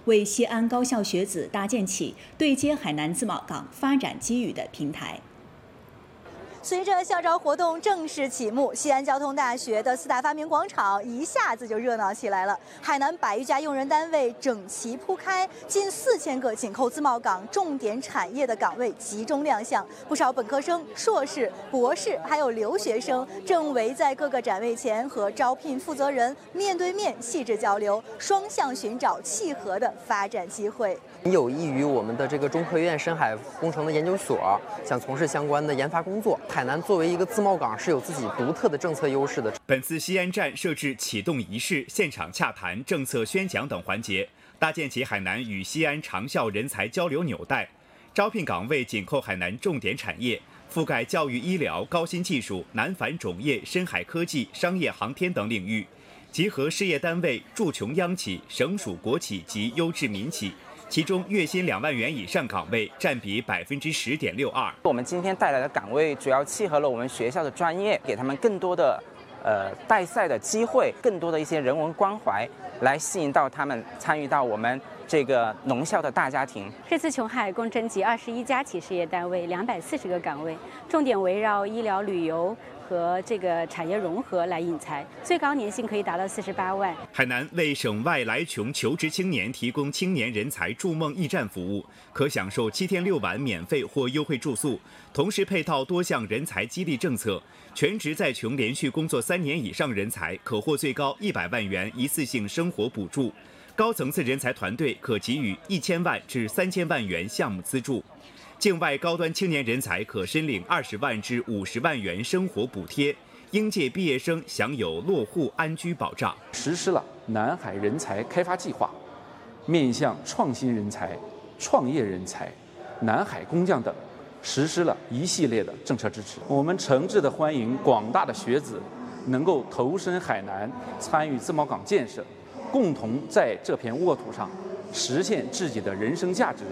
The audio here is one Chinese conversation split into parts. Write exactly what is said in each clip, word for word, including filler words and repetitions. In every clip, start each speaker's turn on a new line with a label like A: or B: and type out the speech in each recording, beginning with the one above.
A: 为西安高校学子搭建起对接海南自贸港发展机遇的平台。
B: 随着校招活动正式启幕，西安交通大学的四大发明广场一下子就热闹起来了。海南百余家用人单位整齐铺开，近四千个紧扣自贸港重点产业的岗位集中亮相。不少本科生、硕士、博士，还有留学生正围在各个展位前，和招聘负责人面对面细致交流，双向寻找契合的发展机会。
C: 有益于我们的这个中科院深海工程的研究所想从事相关的研发工作。海南作为一个自贸港是有自己独特的政策优势的。
D: 本次西安站设置启动仪式、现场洽谈、政策宣讲等环节，搭建起海南与西安长效人才交流纽带。招聘岗位紧扣海南重点产业，覆盖教育、医疗、高新技术、南返种业、深海科技、商业航天等领域，集合事业单位、驻琼央企、省属国企及优质民企。其中月薪两万元以上岗位占比百分之十点六二。
E: 我们今天带来的岗位主要契合了我们学校的专业，给他们更多的呃带赛的机会，更多的一些人文关怀，来吸引到他们参与到我们这个农校的大家庭。
F: 这次琼海共征集二十一家企事业单位，两百四十个岗位，重点围绕医疗、旅游和这个产业融合来引才，最高年薪可以达到四十八万。
D: 海南为省外来琼求职青年提供青年人才筑梦驿站服务，可享受七天六晚免费或优惠住宿，同时配套多项人才激励政策。全职在琼连续工作三年以上人才可获最高一百万元一次性生活补助，高层次人才团队可给予一千万至三千万元项目资助。境外高端青年人才可申领二十万至五十万元生活补贴，应届毕业生享有落户安居保障。
G: 实施了南海人才开发计划，面向创新人才、创业人才、南海工匠等，实施了一系列的政策支持。我们诚挚地欢迎广大的学子能够投身海南，参与自贸港建设，共同在这片沃土上实现自己的人生价值。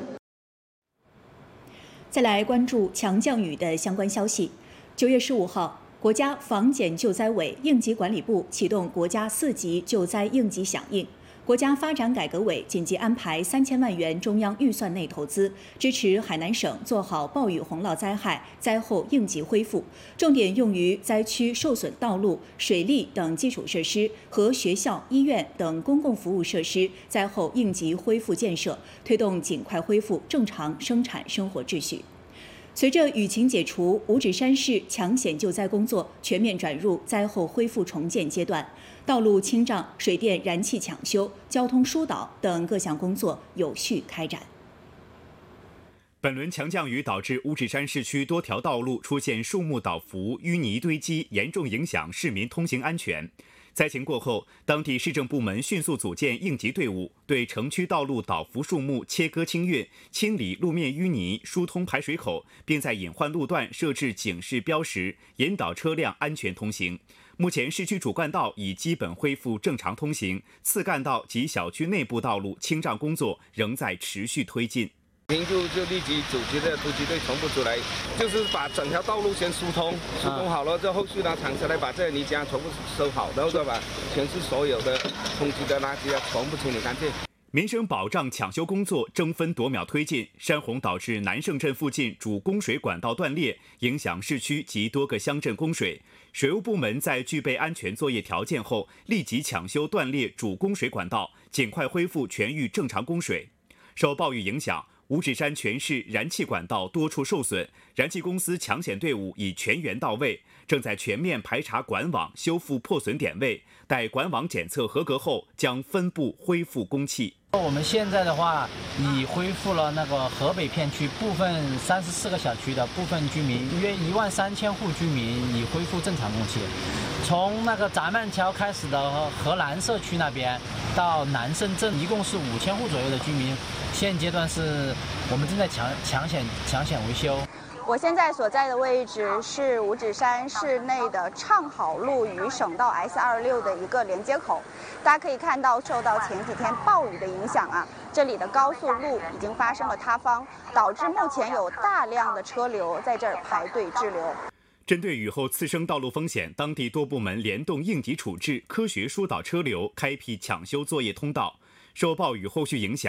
A: 再来关注强降雨的相关消息。九月十五号，国家防检救灾委应急管理部启动国家四级救灾应急响应。国家发展改革委紧急安排三千万元中央预算内投资，支持海南省做好暴雨洪涝灾害灾后应急恢复，重点用于灾区受损道路、水利等基础设施和学校、医院等公共服务设施灾后应急恢复建设，推动尽快恢复正常生产生活秩序。随着雨情解除，五指山市抢险救灾工作全面转入灾后恢复重建阶段，道路清障、水电燃气抢修、交通疏导等各项工作有序开展。
D: 本轮强降雨导致五指山市区多条道路出现树木倒伏、淤泥堆积，严重影响市民通行安全。灾情过后，当地市政部门迅速组建应急队伍，对城区道路倒伏树木切割清运，清理路面淤泥，疏通排水口，并在隐患路段设置警示标识，引导车辆安全通行。目前，市区主干道已基本恢复正常通行，次干道及小区内部道路清障工作仍在持续推进。
H: 就就立即组织的突击队全部出来，就是把整条道路先疏通，疏通好了之后，后续呢厂车来把这泥浆全部收好，然后再把全市所有的空气的垃圾啊全部清理干净。
D: 民生保障抢修工作争分夺秒推进，山洪导致南胜镇附近主供水管道断裂，影响市区及多个乡镇供水。水务部门在具备安全作业条件后，立即抢修断裂主供水管道，尽快恢复全域正常供水。受暴雨影响，五指山全市燃气管道多处受损，燃气公司抢险队伍已全员到位，正在全面排查管网，修复破损点位。待管网检测合格后，将分部恢复供气。
I: 我们现在的话，已恢复了那个河北片区部分三十四个小区的部分居民，约一万三千户居民已恢复正常供气。从那个闸曼桥开始的河南社区那边到南胜镇，一共是五千户左右的居民。现阶段是我们正在抢抢险抢险维修。
B: 我现在所在的位置是五指山市内的畅好路与省道 S 二十六的一个连接口。大家可以看到，受到前几天暴雨的影响啊，这里的高速路已经发生了塌方，导致目前有大量的车流在这儿排队滞留。
D: 针对雨后次生道路风险，当地多部门联动应急处置，科学疏导车流，开辟抢修作业通道。受暴雨后续影响，